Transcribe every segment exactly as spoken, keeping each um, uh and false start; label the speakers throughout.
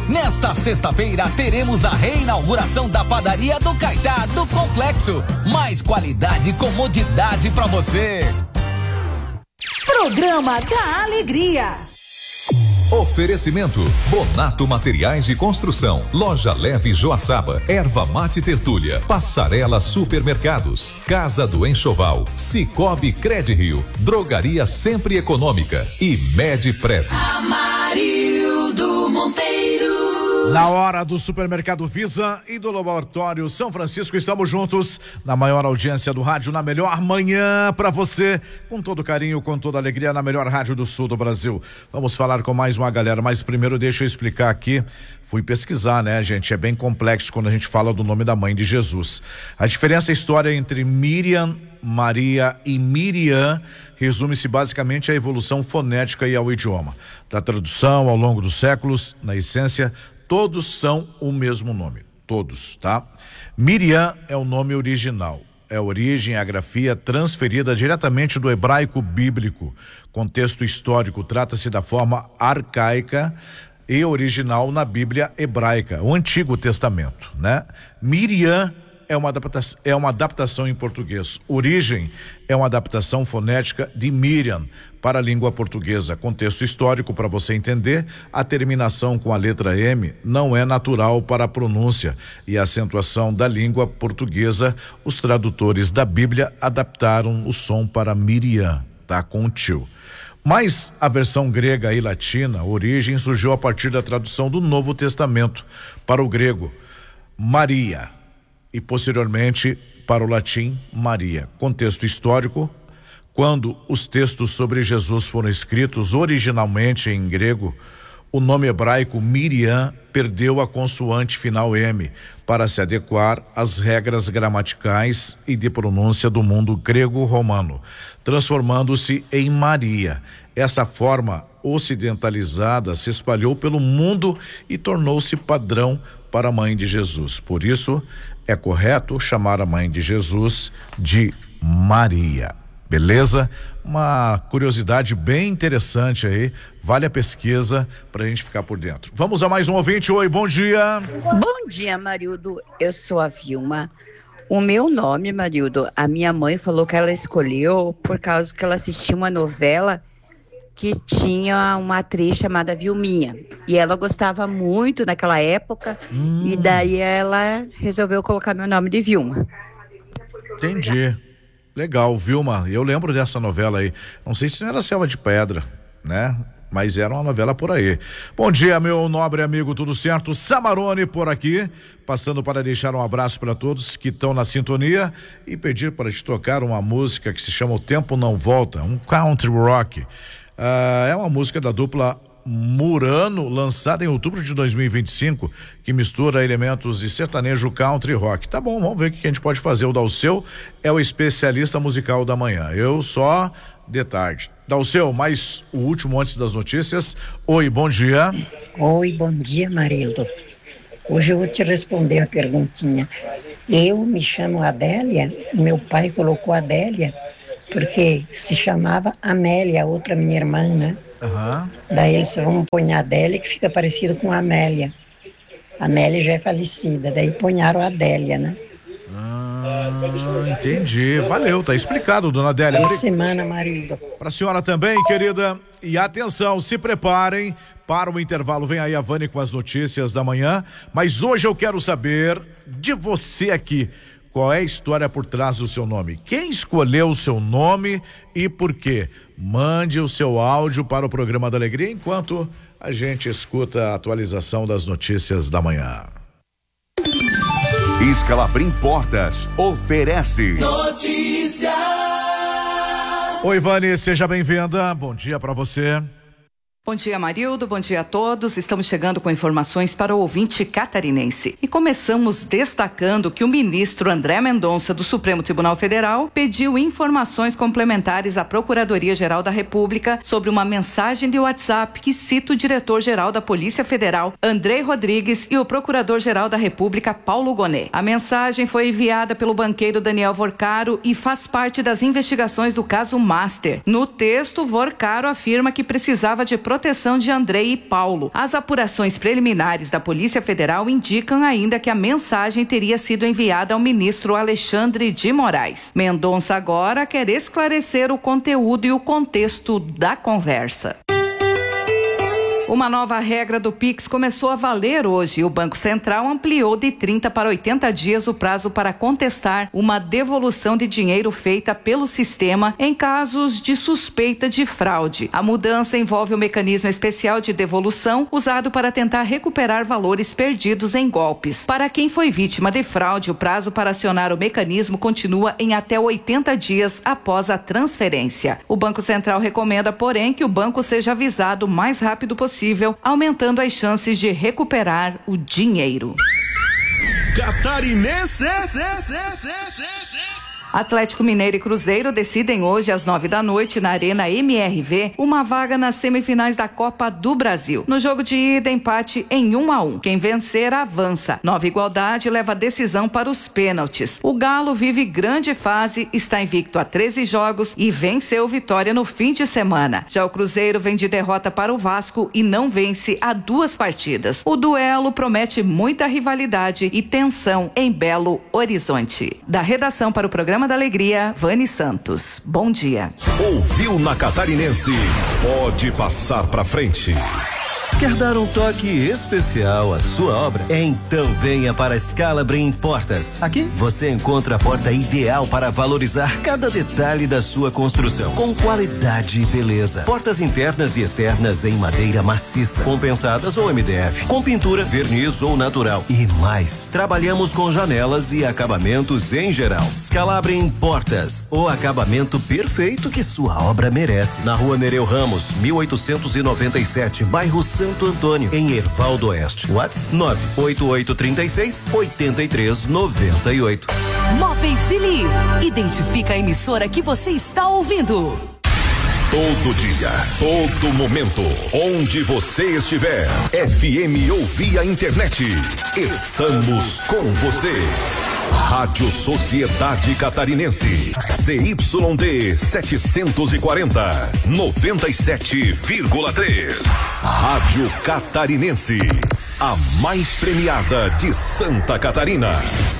Speaker 1: Nesta sexta-feira teremos a reinauguração da padaria do Caetá do Complexo. Mais qualidade e comodidade pra você.
Speaker 2: Programa da Alegria.
Speaker 3: Oferecimento: Bonato Materiais de Construção, Loja Leve Joaçaba, Erva Mate Tertúlia, Passarela Supermercados, Casa do Enxoval, Cicobi Credirio, Drogaria Sempre Econômica e Medprev.
Speaker 2: Amarildo Monteiro.
Speaker 4: Na hora do Supermercado Visa e do Laboratório São Francisco, estamos juntos na maior audiência do rádio, na melhor manhã para você, com todo carinho, com toda alegria, na melhor rádio do sul do Brasil. Vamos falar com mais uma galera, mas primeiro deixa eu explicar aqui. Fui pesquisar, né, gente? É bem complexo quando a gente fala do nome da mãe de Jesus. A diferença, a história entre Miriam, Maria e Miriam resume-se basicamente à evolução fonética e ao idioma. Da tradução ao longo dos séculos, na essência, todos são o mesmo nome. Todos, tá? Miriam é o nome original. É a origem, a grafia transferida diretamente do hebraico bíblico. Contexto histórico, trata-se da forma arcaica e original na Bíblia hebraica, o Antigo Testamento, né? Miriam é uma adaptação, é uma adaptação em português. Origem é uma adaptação fonética de Miriam para a língua portuguesa. Contexto histórico, para você entender, a terminação com a letra M não é natural para a pronúncia e a acentuação da língua portuguesa. Os tradutores da Bíblia adaptaram o som para Miriam, tá? Com o tio. Mas a versão grega e latina, a origem surgiu a partir da tradução do Novo Testamento para o grego, Maria, e posteriormente para o latim, Maria. Contexto histórico: quando os textos sobre Jesus foram escritos originalmente em grego, o nome hebraico Miriam perdeu a consoante final M para se adequar às regras gramaticais e de pronúncia do mundo grego-romano, transformando-se em Maria. Essa forma ocidentalizada se espalhou pelo mundo e tornou-se padrão para a mãe de Jesus. Por isso, é correto chamar a mãe de Jesus de Maria. Beleza? Uma curiosidade bem interessante aí, vale a pesquisa pra gente ficar por dentro. Vamos a mais um ouvinte. Oi, bom dia.
Speaker 5: Bom dia, Marildo, eu sou a Vilma. O meu nome, Marildo, a minha mãe falou que ela escolheu por causa que ela assistiu uma novela que tinha uma atriz chamada Vilminha, e ela gostava muito naquela época, hum. e daí ela resolveu colocar meu nome de Vilma.
Speaker 4: Entendi. Legal, Vilma, eu lembro dessa novela aí, não sei se não era Selva de Pedra, né? Mas era uma novela por aí. Bom dia, meu nobre amigo, tudo certo? Samarone por aqui, passando para deixar um abraço para todos que estão na sintonia e pedir para te tocar uma música que se chama O Tempo Não Volta, um country rock. Uh, é uma música da dupla Murano, lançada em outubro de dois mil e vinte e cinco, que mistura elementos de sertanejo, country e rock. Tá bom, vamos ver o que a gente pode fazer. O Dalceu é o especialista musical da manhã, eu só de tarde. Dalceu, mais o último antes das notícias. Oi, bom dia.
Speaker 6: Oi, bom dia, Marildo. Hoje eu vou te responder a perguntinha. Eu me chamo Adélia, meu pai colocou Adélia porque se chamava Amélia, outra minha irmã, né?
Speaker 4: Uhum.
Speaker 6: Daí eles vão pôr a Adélia, que fica parecido com a Amélia. A Amélia já é falecida, daí ponharam a Adélia, né?
Speaker 4: Ah, entendi. Valeu, tá explicado, dona Adélia.
Speaker 6: Boa semana, Marildo.
Speaker 4: Pra senhora também, querida. E atenção, se preparem para o intervalo. Vem aí a Vani com as notícias da manhã. Mas hoje eu quero saber de você aqui. Qual é a história por trás do seu nome? Quem escolheu o seu nome e por quê? Mande o seu áudio para o programa da Alegria enquanto a gente escuta a atualização das notícias da manhã.
Speaker 7: Escalabrim Portas oferece
Speaker 2: Notícia.
Speaker 4: Oi, Vani, seja bem-vinda. Bom dia para você.
Speaker 8: Bom dia, Marildo, bom dia a todos. Estamos chegando com informações para o ouvinte catarinense. E começamos destacando que o ministro André Mendonça, do Supremo Tribunal Federal, pediu informações complementares à Procuradoria-Geral da República sobre uma mensagem de WhatsApp que cita o diretor-geral da Polícia Federal, Andrei Rodrigues, e o Procurador-Geral da República, Paulo Gonet. A mensagem foi enviada pelo banqueiro Daniel Vorcaro e faz parte das investigações do caso Master. No texto, Vorcaro afirma que precisava de proteção proteção de Andrei e Paulo. As apurações preliminares da Polícia Federal indicam ainda que a mensagem teria sido enviada ao ministro Alexandre de Moraes. Mendonça agora quer esclarecer o conteúdo e o contexto da conversa. Uma nova regra do Pix começou a valer hoje. O Banco Central ampliou de trinta para oitenta dias o prazo para contestar uma devolução de dinheiro feita pelo sistema em casos de suspeita de fraude. A mudança envolve o mecanismo especial de devolução usado para tentar recuperar valores perdidos em golpes. Para quem foi vítima de fraude, o prazo para acionar o mecanismo continua em até oitenta dias após a transferência. O Banco Central recomenda, porém, que o banco seja avisado o mais rápido possível, aumentando as chances de recuperar o dinheiro.
Speaker 9: Catarinense!
Speaker 8: Atlético Mineiro e Cruzeiro decidem hoje às nove da noite na Arena M R V uma vaga nas semifinais da Copa do Brasil. No jogo de ida, empate em um a um. Quem vencer avança. Nova Igualdade leva a decisão para os pênaltis. O Galo vive grande fase, está invicto a treze jogos e venceu Vitória no fim de semana. Já o Cruzeiro vem de derrota para o Vasco e não vence há duas partidas. O duelo promete muita rivalidade e tensão em Belo Horizonte. Da redação para o programa da Alegria, Vani Santos. Bom dia.
Speaker 7: Ouviu na Catarinense? Pode passar pra frente.
Speaker 10: Quer dar um toque especial à sua obra? Então venha para a Scalabrin Portas. Aqui você encontra a porta ideal para valorizar cada detalhe da sua construção, com qualidade e beleza. Portas internas e externas em madeira maciça, compensadas ou M D F, com pintura, verniz ou natural e mais. Trabalhamos com janelas e acabamentos em geral. Scalabrin Portas, o acabamento perfeito que sua obra merece. Na Rua Nereu Ramos, mil oitocentos e noventa e sete, bairro Santo Antônio, em Erval do Oeste. WhatsApp nove oito oito três seis, oito três nove oito.
Speaker 2: Móveis Vili. Identifica a emissora que você está ouvindo.
Speaker 7: Todo dia, todo momento, onde você estiver. F M ou via internet. Estamos com você. Rádio Sociedade Catarinense. C Y D setecentos e quarenta, noventa e sete vírgula três. Rádio Catarinense. A mais premiada de Santa Catarina.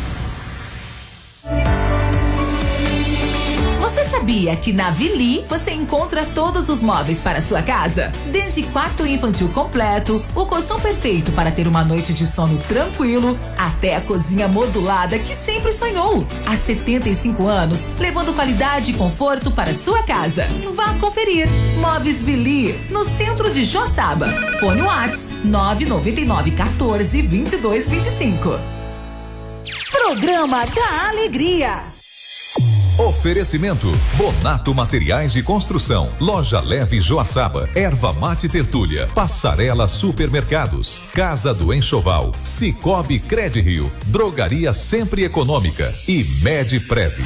Speaker 11: Sabia que na Vili você encontra todos os móveis para sua casa? Desde quarto infantil completo, o colchão perfeito para ter uma noite de sono tranquilo, até a cozinha modulada que sempre sonhou. Há setenta e cinco anos, levando qualidade e conforto para sua casa. Vá conferir. Móveis Vili, no centro de Joaçaba. Fone Whats nove nove nove um quatro, dois dois dois cinco.
Speaker 2: Programa da Alegria.
Speaker 3: Oferecimento: Bonato Materiais de Construção, Loja Leve Joaçaba, Erva Mate Tertúlia, Passarela Supermercados, Casa do Enxoval, Cicobi Credirio, Drogaria Sempre Econômica e Medprev.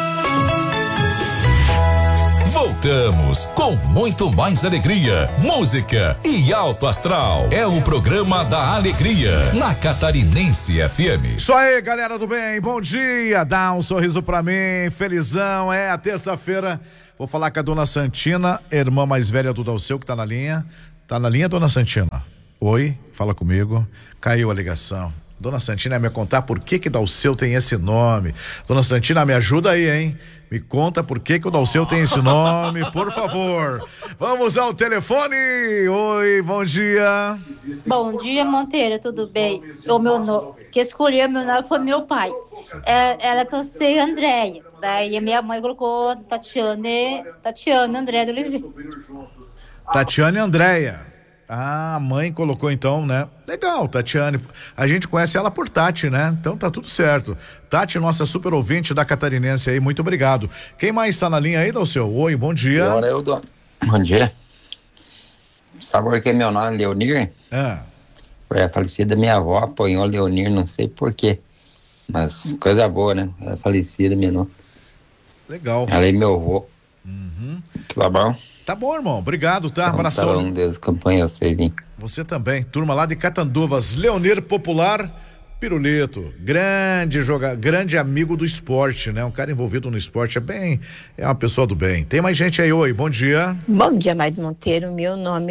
Speaker 3: Voltamos com muito mais alegria, música e alto astral. É o programa da Alegria na Catarinense F M.
Speaker 4: Isso aí, galera do bem, bom dia. Dá um sorriso pra mim, felizão. É a terça-feira. Vou falar com a dona Santina, irmã mais velha do Dalceu, que tá na linha. Tá na linha, dona Santina? Oi, fala comigo. Caiu a ligação. Dona Santina, me contar por que que Dalceu tem esse nome. Dona Santina, me ajuda aí, hein? Me conta por que que o Dalceu tem esse nome, por favor. Vamos ao telefone. Oi, bom dia.
Speaker 12: Bom dia, Monteiro, tudo bem? O meu nome, que escolheu meu nome foi meu pai. É, era pra ser Andréia. Daí a minha mãe colocou Tatiane, Tatiana Andréia do Oliveira.
Speaker 4: Tatiane Andréia. Ah, a mãe colocou então, né? Legal, Tatiane. A gente conhece ela por Tati, né? Então tá tudo certo. Tati, nossa super ouvinte da Catarinense aí, muito obrigado. Quem mais está na linha aí, Dalceu? Oi, bom dia.
Speaker 13: Agora eu dou. Bom dia. Sabe por que meu nome é Leonir?
Speaker 4: Ah.
Speaker 13: Foi a falecida minha avó, apanhou Leonir, não sei por quê. Mas coisa boa, né? Ela falecida, minha não.
Speaker 4: Legal.
Speaker 13: Ela é meu avô.
Speaker 4: Uhum.
Speaker 13: Tá bom?
Speaker 4: Tá bom, irmão. Obrigado, tá?
Speaker 13: Então,
Speaker 4: Abração.
Speaker 13: tá bom, Deus acompanha você, hein?
Speaker 4: Você também. Turma lá de Catanduvas. Leonir Popular Pirulito. Grande joga, grande amigo do esporte, né? Um cara envolvido no esporte. É bem, é uma pessoa do bem. Tem mais gente aí, oi, bom dia.
Speaker 5: Bom dia, Maide Monteiro. Meu nome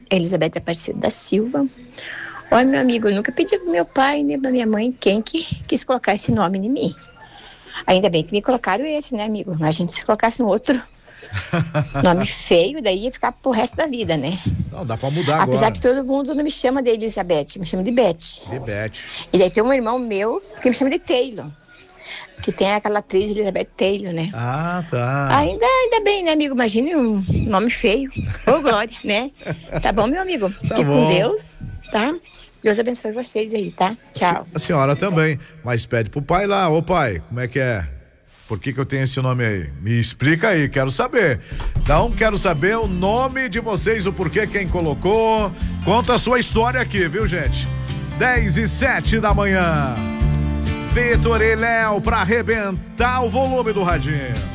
Speaker 9: Elizabeth Aparecida da Silva. Olha, meu amigo, eu nunca pedi pro meu pai nem pra minha mãe quem que quis colocar esse nome em mim. Ainda bem que me colocaram esse, né, amigo? Imagina se colocasse um outro nome feio, daí ia ficar pro resto da vida, né?
Speaker 4: Não, dá pra mudar
Speaker 9: Apesar
Speaker 4: agora.
Speaker 9: que todo mundo não me chama de Elizabeth, me chama de Beth.
Speaker 4: De Beth.
Speaker 9: E daí tem um irmão meu que me chama de Taylor. Que tem aquela atriz Elizabeth Taylor, né?
Speaker 4: Ah, tá.
Speaker 9: Ainda, ainda bem, né, amigo? Imagine um nome feio. Ô, glória, né? Tá bom, meu amigo?
Speaker 4: Tá
Speaker 9: Fique
Speaker 4: bom.
Speaker 9: com Deus, tá? Deus abençoe vocês aí, tá? Tchau.
Speaker 4: A senhora também, mas pede pro pai lá, ô pai, como é que é? Por que que eu tenho esse nome aí? Me explica aí, quero saber. Então, quero saber o nome de vocês, o porquê, quem colocou. Conta a sua história aqui, viu, gente? dez e sete da manhã. Vitor e Léo pra arrebentar o volume do radinho.